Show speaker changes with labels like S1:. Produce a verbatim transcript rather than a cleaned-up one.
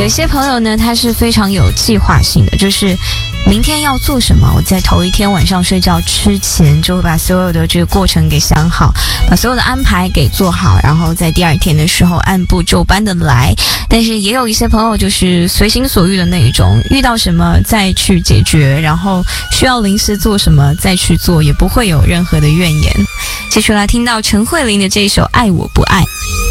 S1: 有一些朋友呢，他是非常有计划性的，就是明天要做什么，我在头一天晚上睡觉之前就会把所有的这个过程给想好，把所有的安排给做好，然后在第二天的时候按部就班的来。但是也有一些朋友就是随心所欲的那一种，遇到什么再去解决，然后需要临时做什么再去做，也不会有任何的怨言。接下来听到陈慧琳的这一首《爱我不爱》。